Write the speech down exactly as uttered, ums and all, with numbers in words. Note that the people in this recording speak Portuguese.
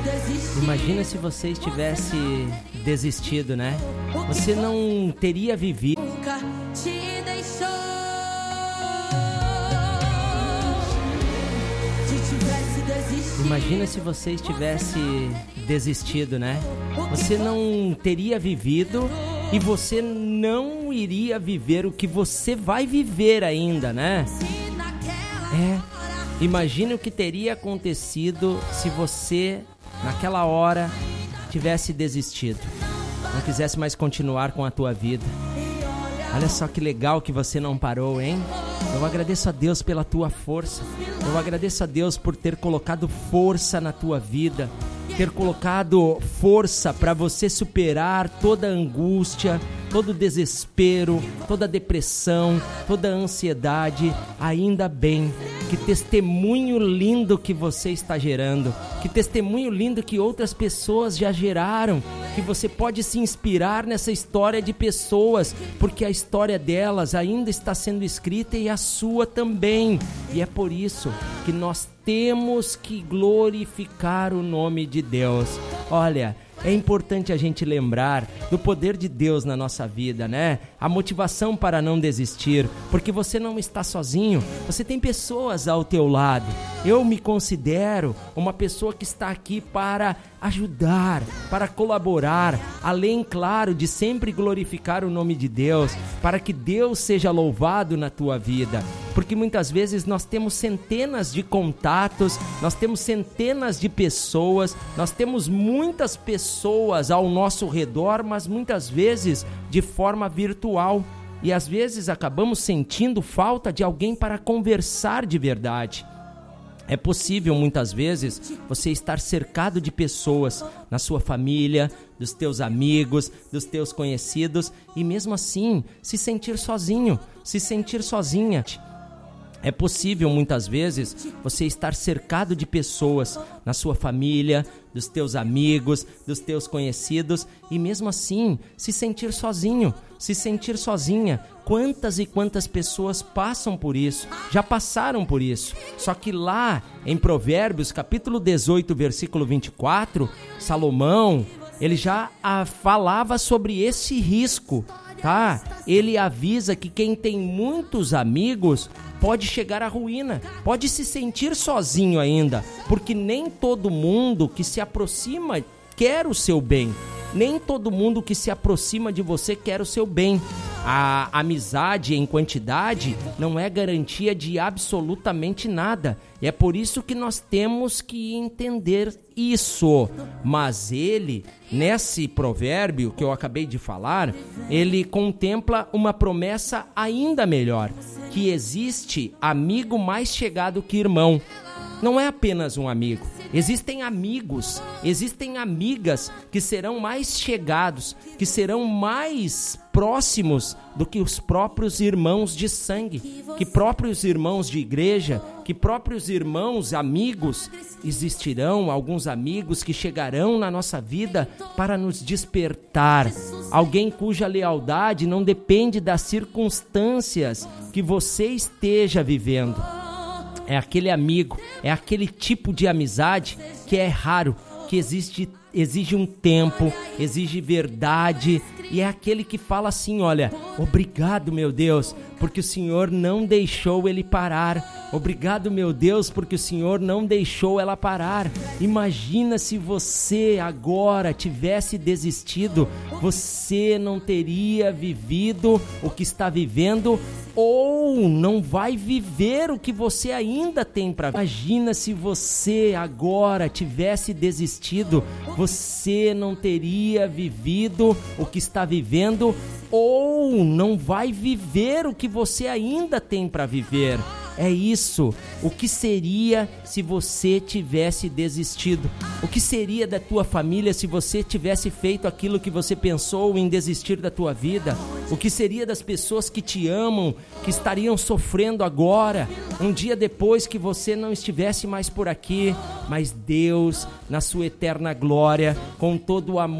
Imagina se você estivesse desistido, né? Você não teria vivido. Nunca te deixou. Se tivesse desistido. Imagina se você estivesse desistido, né? Você não teria vivido e você não iria viver o que você vai viver ainda, né? É. Imagine o que teria acontecido se você, naquela hora, tivesse desistido. Não quisesse mais continuar com a tua vida. Olha só que legal que você não parou, hein? Eu agradeço a Deus pela tua força. Eu agradeço a Deus por ter colocado força na tua vida. Ter colocado força para você superar toda a angústia, todo o desespero, toda a depressão, toda a ansiedade. Ainda bem. Que testemunho lindo que você está gerando. Que testemunho lindo que outras pessoas já geraram. Que você pode se inspirar nessa história de pessoas, porque a história delas ainda está sendo escrita e a sua também. E é por isso que nós temos que glorificar o nome de Deus. Olha, é importante a gente lembrar do poder de Deus na nossa vida, né? A motivação para não desistir, porque você não está sozinho, você tem pessoas ao teu lado. Eu me considero uma pessoa que está aqui para ajudar, para colaborar, além, claro, de sempre glorificar o nome de Deus, para que Deus seja louvado na tua vida. Porque muitas vezes nós temos centenas de contatos, nós temos centenas de pessoas, nós temos muitas pessoas ao nosso redor, mas muitas vezes de forma virtual. E às vezes acabamos sentindo falta de alguém para conversar de verdade. É possível muitas vezes você estar cercado de pessoas na sua família, dos teus amigos, dos teus conhecidos e mesmo assim se sentir sozinho, se sentir sozinha. É possível muitas vezes você estar cercado de pessoas na sua família, dos teus amigos, dos teus conhecidos e mesmo assim se sentir sozinho, se sentir sozinha. Quantas e quantas pessoas passam por isso, já passaram por isso. Só que lá em Provérbios, capítulo dezoito, versículo vinte e quatro, Salomão, ele já ah, falava sobre esse risco, tá? Ele avisa que quem tem muitos amigos pode chegar à ruína, pode se sentir sozinho ainda, porque nem todo mundo que se aproxima quer o seu bem. Nem todo mundo que se aproxima de você quer o seu bem. A amizade em quantidade não é garantia de absolutamente nada. E é por isso que nós temos que entender isso. Mas ele, nesse provérbio que eu acabei de falar, ele contempla uma promessa ainda melhor, que existe amigo mais chegado que irmão. Não é apenas um amigo. Existem amigos, existem amigas que serão mais chegados, que serão mais próximos do que os próprios irmãos de sangue, que próprios irmãos de igreja, que próprios irmãos amigos. Existirão alguns amigos que chegarão na nossa vida para nos despertar. Alguém cuja lealdade não depende das circunstâncias que você esteja vivendo. É aquele amigo, é aquele tipo de amizade que é raro, que existe, exige um tempo, exige verdade, e é aquele que fala assim, olha, obrigado meu Deus, porque o Senhor não deixou ele parar. Obrigado meu Deus, porque o Senhor não deixou ela parar. Imagina se você agora tivesse desistido, você não teria vivido o que está vivendo, ou não vai viver o que você ainda tem para. Imagina se você agora tivesse desistido, você não teria vivido o que está vivendo, ou não vai viver o que você ainda tem para viver. É isso. O que seria se você tivesse desistido? O que seria da tua família se você tivesse feito aquilo que você pensou em desistir da tua vida? O que seria das pessoas que te amam, que estariam sofrendo agora, um dia depois que você não estivesse mais por aqui? Mas Deus, na sua eterna glória, com todo o amor,